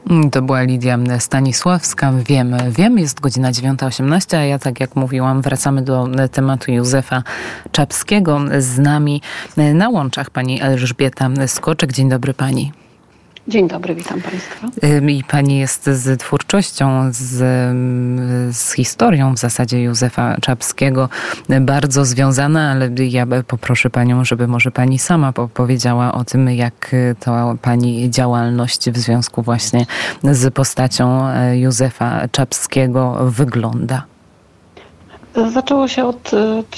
To była Lidia Stanisławska. Wiem, jest godzina 9:18, a ja, tak jak mówiłam, wracamy do tematu Józefa Czapskiego. Z nami na łączach pani Elżbieta Skoczek. Dzień dobry pani. Dzień dobry, witam państwa. I pani jest z twórczością, z historią w zasadzie Józefa Czapskiego bardzo związana, ale ja poproszę panią, żeby może pani sama powiedziała o tym, jak to pani działalność w związku właśnie z postacią Józefa Czapskiego wygląda. Zaczęło się od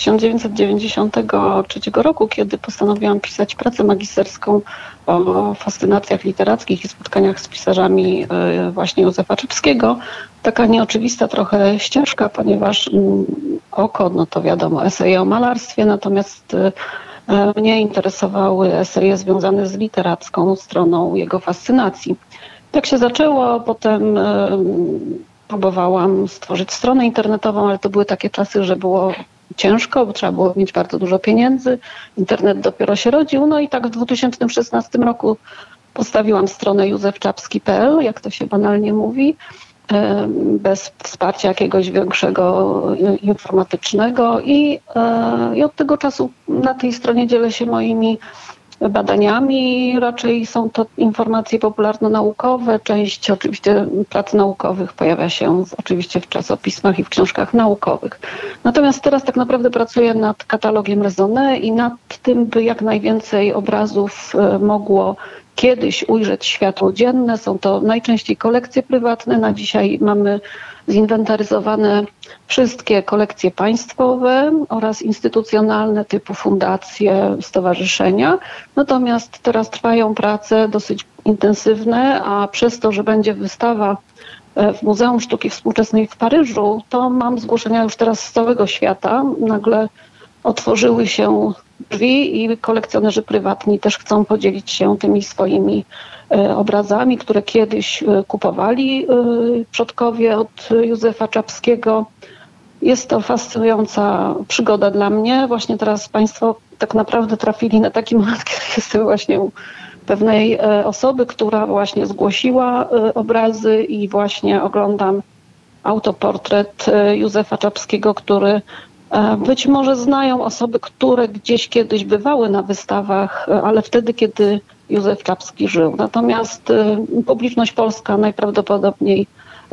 1993 roku, kiedy postanowiłam pisać pracę magisterską o fascynacjach literackich i spotkaniach z pisarzami właśnie Józefa Czapskiego. Taka nieoczywista trochę ścieżka, ponieważ oko, no to wiadomo, eseje o malarstwie, natomiast mnie interesowały eseje związane z literacką stroną jego fascynacji. Tak się zaczęło, potem próbowałam stworzyć stronę internetową, ale to były takie czasy, że było ciężko, bo trzeba było mieć bardzo dużo pieniędzy. Internet dopiero się rodził. No i tak w 2016 roku postawiłam stronę józefczapski.pl, jak to się banalnie mówi, bez wsparcia jakiegoś większego informatycznego i od tego czasu na tej stronie dzielę się moimi badaniami. Raczej są to informacje popularno-naukowe. Część oczywiście prac naukowych pojawia się oczywiście w czasopismach i w książkach naukowych. Natomiast teraz tak naprawdę pracuję nad katalogiem Raisonnet i nad tym, by jak najwięcej obrazów mogło kiedyś ujrzeć światło dzienne. Są to najczęściej kolekcje prywatne. Na dzisiaj mamy zinwentaryzowane wszystkie kolekcje państwowe oraz instytucjonalne typu fundacje, stowarzyszenia. Natomiast teraz trwają prace dosyć intensywne, a przez to, że będzie wystawa w Muzeum Sztuki Współczesnej w Paryżu, to mam zgłoszenia już teraz z całego świata. Nagle otworzyły się drzwi i kolekcjonerzy prywatni też chcą podzielić się tymi swoimi obrazami, które kiedyś kupowali przodkowie od Józefa Czapskiego. Jest to fascynująca przygoda dla mnie. Właśnie teraz państwo tak naprawdę trafili na taki moment, kiedy jestem właśnie u pewnej osoby, która właśnie zgłosiła obrazy i właśnie oglądam autoportret Józefa Czapskiego, który być może znają osoby, które gdzieś kiedyś bywały na wystawach, ale wtedy, kiedy Józef Czapski żył. Natomiast publiczność polska najprawdopodobniej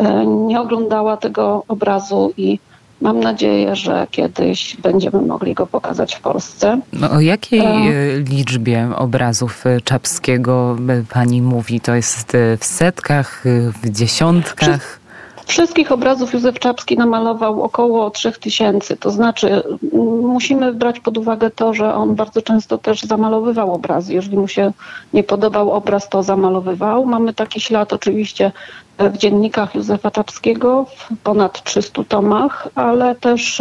nie oglądała tego obrazu i mam nadzieję, że kiedyś będziemy mogli go pokazać w Polsce. No, o jakiej liczbie obrazów Czapskiego pani mówi? To jest w setkach, w dziesiątkach? Wszystkich obrazów Józef Czapski namalował około 3000. To znaczy musimy brać pod uwagę to, że on bardzo często też zamalowywał obrazy. Jeżeli mu się nie podobał obraz, to zamalowywał. Mamy taki ślad oczywiście w dziennikach Józefa Czapskiego w ponad 300 tomach, ale też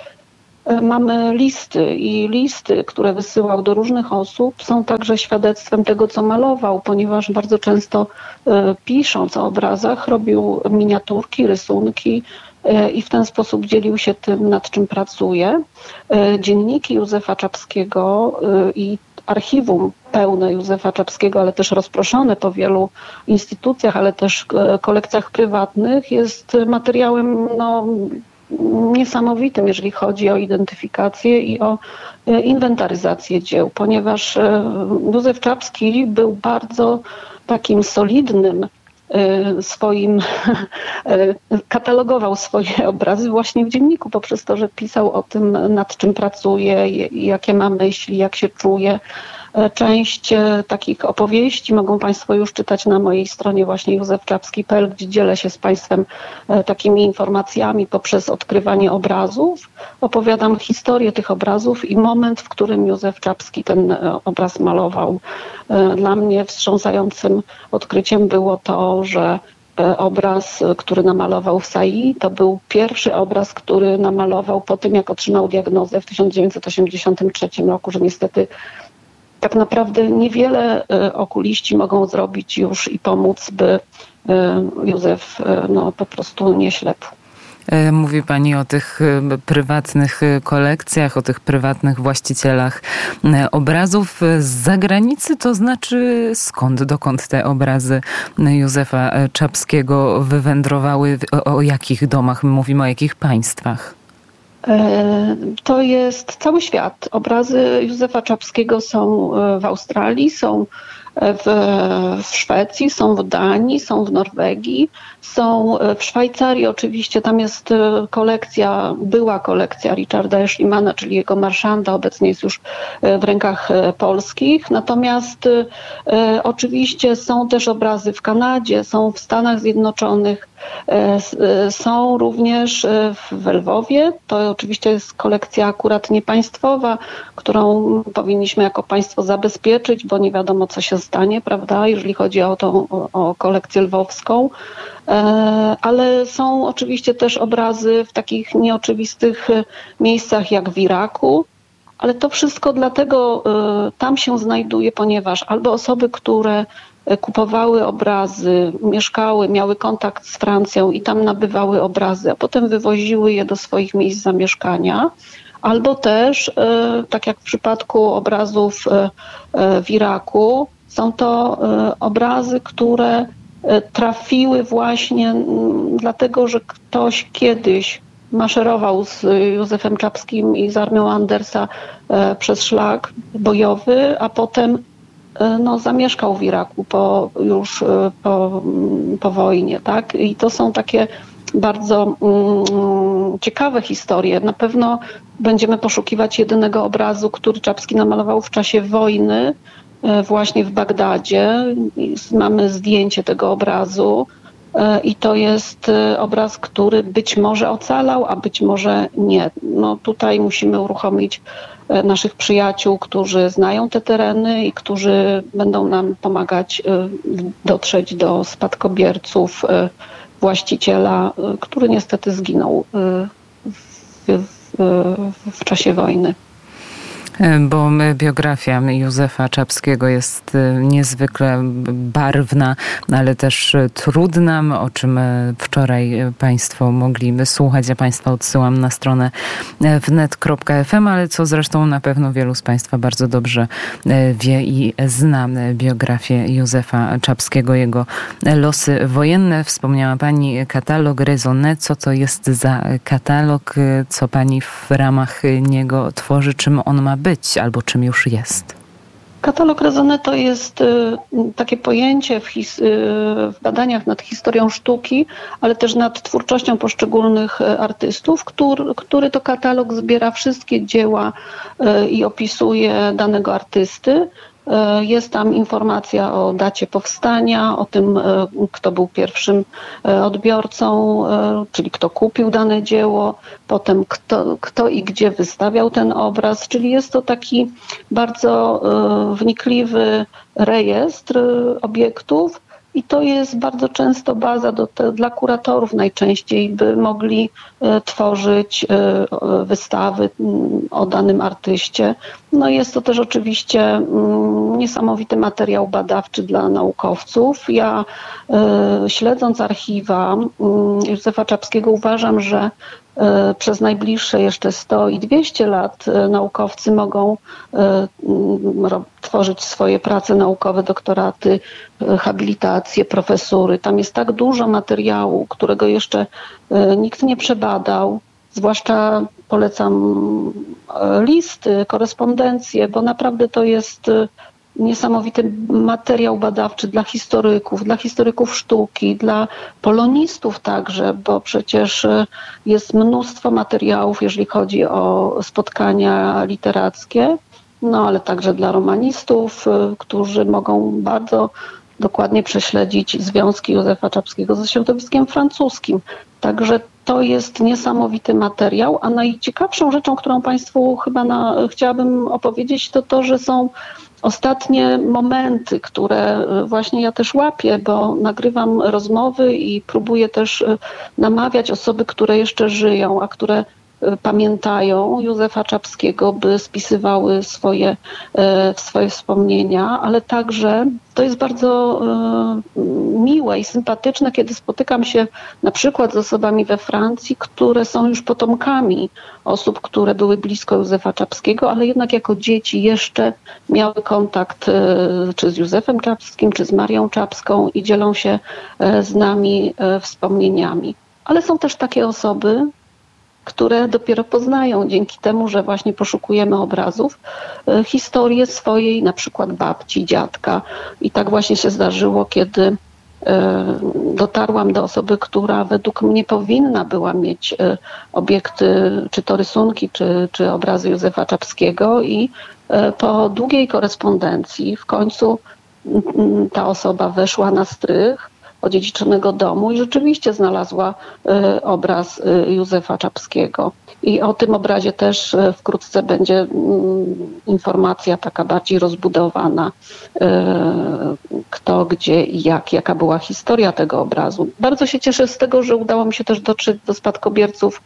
mamy listy i listy, które wysyłał do różnych osób, są także świadectwem tego, co malował, ponieważ bardzo często pisząc o obrazach robił miniaturki, rysunki i w ten sposób dzielił się tym, nad czym pracuje. Dzienniki Józefa Czapskiego i archiwum pełne Józefa Czapskiego, ale też rozproszone po wielu instytucjach, ale też kolekcjach prywatnych, jest materiałem niesamowitym, jeżeli chodzi o identyfikację i o inwentaryzację dzieł, ponieważ Józef Czapski był bardzo takim solidnym katalogował swoje obrazy właśnie w dzienniku, poprzez to, że pisał o tym, nad czym pracuje, jakie ma myśli, jak się czuje. Część takich opowieści mogą państwo już czytać na mojej stronie właśnie józefczapski.pl, gdzie dzielę się z państwem takimi informacjami poprzez odkrywanie obrazów. Opowiadam historię tych obrazów i moment, w którym Józef Czapski ten obraz malował. Dla mnie wstrząsającym odkryciem było to, że obraz, który namalował w Sai, to był pierwszy obraz, który namalował po tym, jak otrzymał diagnozę w 1983 roku, że niestety tak naprawdę niewiele okuliści mogą zrobić już i pomóc, by Józef po prostu nie ślepł. Mówi pani o tych prywatnych kolekcjach, o tych prywatnych właścicielach obrazów z zagranicy, to znaczy dokąd te obrazy Józefa Czapskiego wywędrowały? O jakich domach mówimy, o jakich państwach? To jest cały świat. Obrazy Józefa Czapskiego są w Australii, są w Szwecji, są w Danii, są w Norwegii, są w Szwajcarii oczywiście. Tam jest była kolekcja Richarda Eschlimana, czyli jego marszanda, obecnie jest już w rękach polskich. Natomiast oczywiście są też obrazy w Kanadzie, są w Stanach Zjednoczonych, są również w Lwowie. To oczywiście jest kolekcja akurat niepaństwowa, którą powinniśmy jako państwo zabezpieczyć, bo nie wiadomo, co się stanie, prawda, jeżeli chodzi o kolekcję lwowską. Ale są oczywiście też obrazy w takich nieoczywistych miejscach jak w Iraku, ale to wszystko dlatego tam się znajduje, ponieważ albo osoby, które kupowały obrazy, mieszkały, miały kontakt z Francją i tam nabywały obrazy, a potem wywoziły je do swoich miejsc zamieszkania, albo też, tak jak w przypadku obrazów w Iraku, są to obrazy, które trafiły właśnie dlatego, że ktoś kiedyś maszerował z Józefem Czapskim i z armią Andersa przez szlak bojowy, a potem zamieszkał w Iraku po wojnie, tak? I to są takie bardzo ciekawe historie. Na pewno będziemy poszukiwać jedynego obrazu, który Czapski namalował w czasie wojny, właśnie w Bagdadzie. Mamy zdjęcie tego obrazu i to jest obraz, który być może ocalał, a być może nie. Tutaj musimy uruchomić naszych przyjaciół, którzy znają te tereny i którzy będą nam pomagać dotrzeć do spadkobierców właściciela, który niestety zginął w czasie wojny. Bo biografia Józefa Czapskiego jest niezwykle barwna, ale też trudna, o czym wczoraj Państwo mogli słuchać. Ja Państwa odsyłam na stronę wnet.fm, ale co zresztą na pewno wielu z Państwa bardzo dobrze wie i zna biografię Józefa Czapskiego, jego losy wojenne. Wspomniała Pani katalog Raisonnet. Co to jest za katalog? Co Pani w ramach niego tworzy? Czym on ma być albo czym już jest? Katalog Raisonnet to jest takie pojęcie w badaniach nad historią sztuki, ale też nad twórczością poszczególnych artystów, który to katalog zbiera wszystkie dzieła i opisuje danego artysty. Jest tam informacja o dacie powstania, o tym, kto był pierwszym odbiorcą, czyli kto kupił dane dzieło, potem kto i gdzie wystawiał ten obraz, czyli jest to taki bardzo wnikliwy rejestr obiektów i to jest bardzo często baza dla kuratorów najczęściej, by mogli tworzyć wystawy o danym artyście. Jest to też oczywiście niesamowity materiał badawczy dla naukowców. Ja śledząc archiwa Józefa Czapskiego uważam, że przez najbliższe jeszcze 100 i 200 lat naukowcy mogą tworzyć swoje prace naukowe, doktoraty, habilitacje, profesury. Tam jest tak dużo materiału, którego jeszcze nikt nie przebadał. Zwłaszcza polecam listy, korespondencje, bo naprawdę to jest niesamowity materiał badawczy dla historyków sztuki, dla polonistów także, bo przecież jest mnóstwo materiałów, jeżeli chodzi o spotkania literackie, ale także dla romanistów, którzy mogą bardzo dokładnie prześledzić związki Józefa Czapskiego ze środowiskiem francuskim. Także to jest niesamowity materiał, a najciekawszą rzeczą, którą Państwu chyba chciałabym opowiedzieć, to to, że są ostatnie momenty, które właśnie ja też łapię, bo nagrywam rozmowy i próbuję też namawiać osoby, które jeszcze żyją, a które pamiętają Józefa Czapskiego, by spisywały swoje wspomnienia, ale także to jest bardzo miłe i sympatyczne, kiedy spotykam się na przykład z osobami we Francji, które są już potomkami osób, które były blisko Józefa Czapskiego, ale jednak jako dzieci jeszcze miały kontakt czy z Józefem Czapskim, czy z Marią Czapską i dzielą się z nami wspomnieniami. Ale są też takie osoby, które dopiero poznają dzięki temu, że właśnie poszukujemy obrazów, historię swojej na przykład babci, dziadka. I tak właśnie się zdarzyło, kiedy dotarłam do osoby, która według mnie powinna była mieć obiekty, czy to rysunki, czy obrazy Józefa Czapskiego i po długiej korespondencji w końcu ta osoba weszła na strych odziedziczonego domu i rzeczywiście znalazła obraz Józefa Czapskiego. I o tym obrazie też wkrótce będzie informacja taka bardziej rozbudowana, kto, gdzie i jaka była historia tego obrazu. Bardzo się cieszę z tego, że udało mi się też dotrzeć do spadkobierców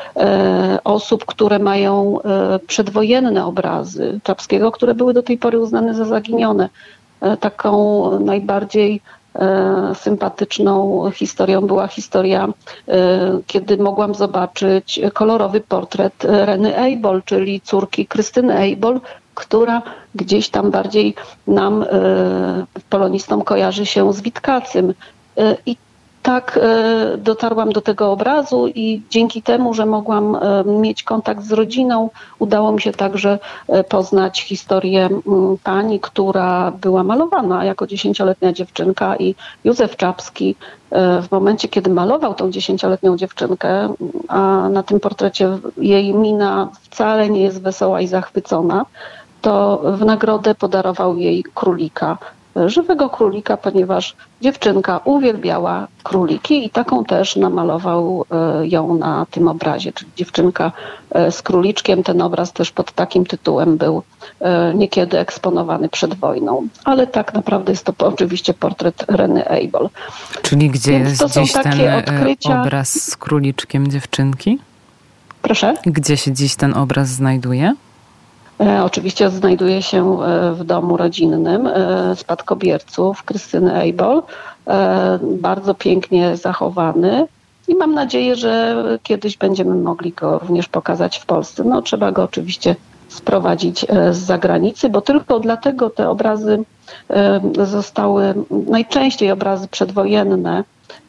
osób, które mają przedwojenne obrazy Czapskiego, które były do tej pory uznane za zaginione. Taką najbardziej sympatyczną historią była historia, kiedy mogłam zobaczyć kolorowy portret Reny Eibold, czyli córki Krystyny Eibold, która gdzieś tam bardziej nam, polonistom, kojarzy się z Witkacym. I tak dotarłam do tego obrazu i dzięki temu, że mogłam mieć kontakt z rodziną, udało mi się także poznać historię pani, która była malowana jako 10-letnia dziewczynka i Józef Czapski w momencie, kiedy malował tą 10-letnią dziewczynkę, a na tym portrecie jej mina wcale nie jest wesoła i zachwycona, to w nagrodę podarował jej królika. Żywego królika, ponieważ dziewczynka uwielbiała króliki i taką też namalował ją na tym obrazie, czyli dziewczynka z króliczkiem. Ten obraz też pod takim tytułem był niekiedy eksponowany przed wojną. Ale tak naprawdę jest to oczywiście portret Reny Eibold. Czyli gdzie jest dziś ten odkrycia... obraz z króliczkiem dziewczynki? Proszę? Gdzie się dziś ten obraz znajduje? Oczywiście znajduje się w domu rodzinnym spadkobierców Krystyny Eibold. Bardzo pięknie zachowany i mam nadzieję, że kiedyś będziemy mogli go również pokazać w Polsce. No, trzeba go oczywiście sprowadzić z zagranicy, bo tylko dlatego te obrazy zostały, najczęściej obrazy przedwojenne,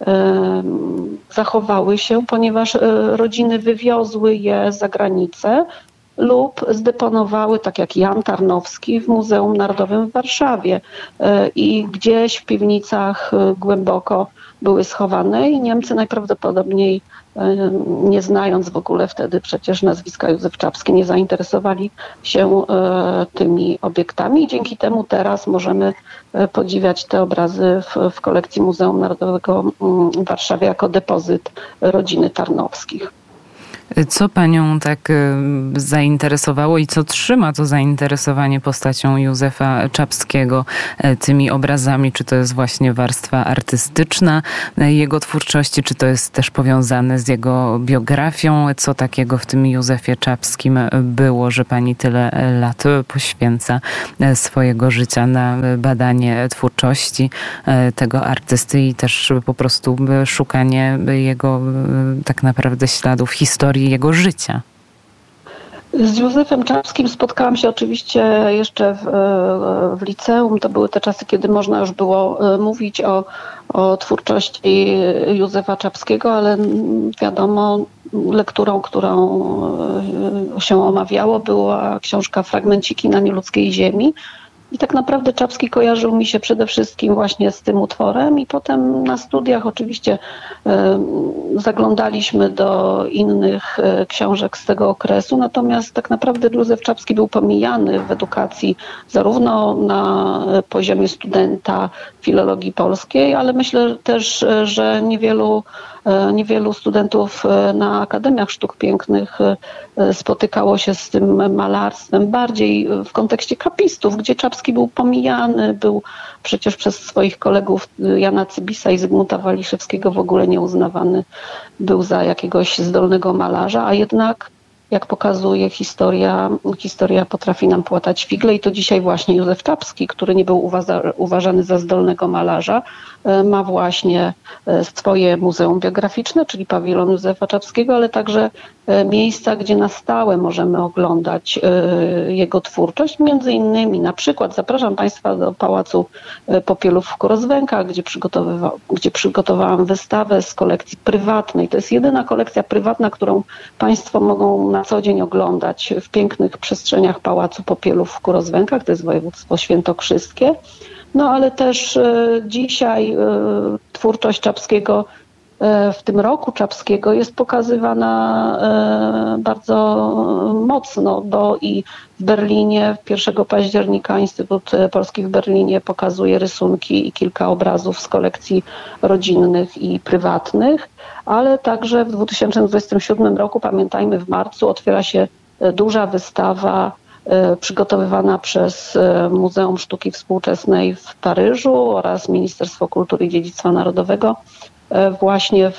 zachowały się, ponieważ rodziny wywiozły je za granicę lub zdeponowały, tak jak Jan Tarnowski, w Muzeum Narodowym w Warszawie i gdzieś w piwnicach głęboko były schowane i Niemcy najprawdopodobniej, nie znając w ogóle wtedy przecież nazwiska Józef Czapski, nie zainteresowali się tymi obiektami i dzięki temu teraz możemy podziwiać te obrazy w kolekcji Muzeum Narodowego w Warszawie jako depozyt rodziny Tarnowskich. Co panią tak zainteresowało i co trzyma to zainteresowanie postacią Józefa Czapskiego, tymi obrazami? Czy to jest właśnie warstwa artystyczna jego twórczości, czy to jest też powiązane z jego biografią? Co takiego w tym Józefie Czapskim było, że pani tyle lat poświęca swojego życia na badanie twórczości tego artysty i też po prostu szukanie jego tak naprawdę śladów historii jego życia? Z Józefem Czapskim spotkałam się oczywiście jeszcze w liceum. To były te czasy, kiedy można już było mówić o twórczości Józefa Czapskiego, ale wiadomo, lekturą, którą się omawiało, była książka Fragmenciki na nieludzkiej ziemi. I tak naprawdę Czapski kojarzył mi się przede wszystkim właśnie z tym utworem i potem na studiach oczywiście zaglądaliśmy do innych książek z tego okresu, natomiast tak naprawdę Józef Czapski był pomijany w edukacji zarówno na poziomie studenta filologii polskiej, ale myślę też, że niewielu studentów na Akademiach Sztuk Pięknych spotykało się z tym malarstwem bardziej w kontekście kapistów, gdzie Czapski był pomijany, był przecież przez swoich kolegów Jana Cybisa i Zygmunta Waliszewskiego w ogóle nieuznawany był za jakiegoś zdolnego malarza, a jednak jak pokazuje historia potrafi nam płatać figle i to dzisiaj właśnie Józef Czapski, który nie był uważany za zdolnego malarza, ma właśnie swoje muzeum biograficzne, czyli pawilon Józefa Czapskiego, ale także miejsca, gdzie na stałe możemy oglądać jego twórczość. Między innymi na przykład zapraszam Państwa do Pałacu Popielów w Korozwękach, gdzie przygotowałam wystawę z kolekcji prywatnej. To jest jedyna kolekcja prywatna, którą Państwo mogą na co dzień oglądać w pięknych przestrzeniach Pałacu Popielów w Korozwękach, to jest województwo świętokrzyskie. No ale też dzisiaj twórczość Czapskiego, w tym roku Czapskiego jest pokazywana bardzo mocno, bo i w Berlinie 1 października Instytut Polski w Berlinie pokazuje rysunki i kilka obrazów z kolekcji rodzinnych i prywatnych, ale także w 2027 roku, pamiętajmy, w marcu otwiera się duża wystawa przygotowywana przez Muzeum Sztuki Współczesnej w Paryżu oraz Ministerstwo Kultury i Dziedzictwa Narodowego właśnie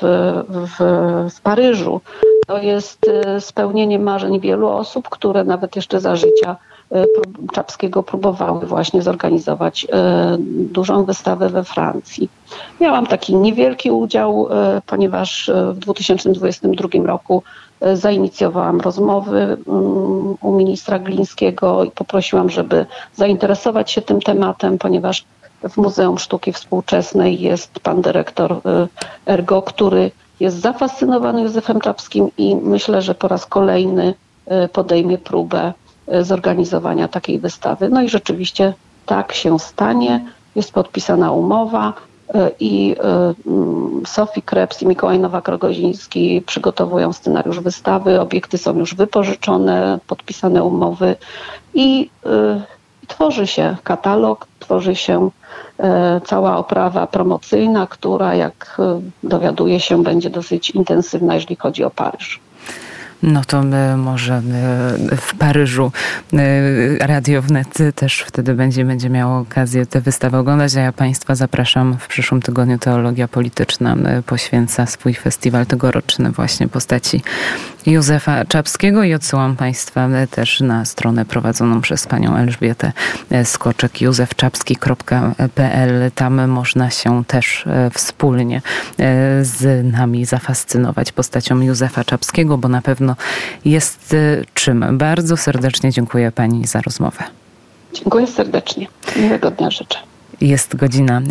w Paryżu. To jest spełnienie marzeń wielu osób, które nawet jeszcze za życia Czapskiego próbowały właśnie zorganizować dużą wystawę we Francji. Miałam taki niewielki udział, ponieważ w 2022 roku zainicjowałam rozmowy u ministra Glińskiego i poprosiłam, żeby zainteresować się tym tematem, ponieważ w Muzeum Sztuki Współczesnej jest pan dyrektor Ergo, który jest zafascynowany Józefem Czapskim i myślę, że po raz kolejny podejmie próbę zorganizowania takiej wystawy. No i rzeczywiście tak się stanie. Jest podpisana umowa i Sofii Krebs i Mikołaj Nowak-Rogoziński przygotowują scenariusz wystawy. Obiekty są już wypożyczone, podpisane umowy i tworzy się katalog, tworzy się cała oprawa promocyjna, która, jak dowiaduje się, będzie dosyć intensywna, jeżeli chodzi o Paryż. No to może w Paryżu Radio Wnet też wtedy będzie miało okazję tę wystawę oglądać, a ja Państwa zapraszam w przyszłym tygodniu. Teologia Polityczna poświęca swój festiwal tegoroczny właśnie postaci Józefa Czapskiego i odsyłam Państwa też na stronę prowadzoną przez panią Elżbietę Skoczek, józefczapski.pl. Tam można się też wspólnie z nami zafascynować postacią Józefa Czapskiego, bo na pewno jest czym. Bardzo serdecznie dziękuję pani za rozmowę. Dziękuję serdecznie. Miłego dnia życzę. Jest godzina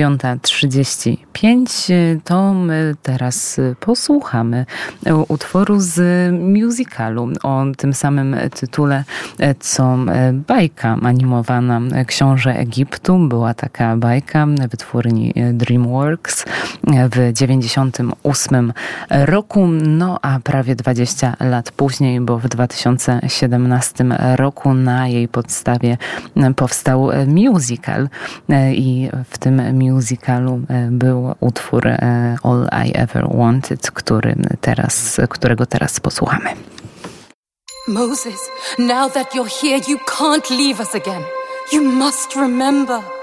9:35. To my teraz posłuchamy utworu z musicalu o tym samym tytule, co bajka animowana Książę Egiptu. Była taka bajka wytwórni DreamWorks w 1998 roku, no a prawie 20 lat później, bo w 2017 roku na jej podstawie powstał musical. I w tym musicalu był utwór All I Ever Wanted, którego teraz posłuchamy. Moses, now that you're here, you can't leave us again. You must remember.